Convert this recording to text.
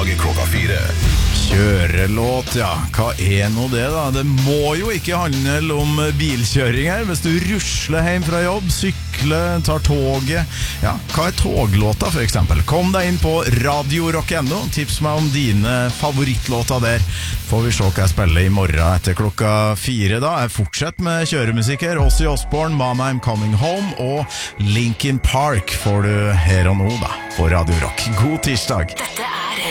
hverdager klokka 4. Kjørelåt, ja. Hva nå det da? Det må jo ikke handle om bilkjøring her. Hvis du rusler hjem fra jobb, sykler, tar toget. Ja, hva toglåta for eksempel? Kom deg inn på radiorock.no. Tips meg om dine favorittlåta der. Får vi se hva jeg spiller i morgen etter klokka 4 da. Jeg fortsetter med kjøremusikk her. Ozzy Osbourne, Mama I'm Coming Home og Linkin Park får du her og nå da på Radio Rock. God tirsdag. Dette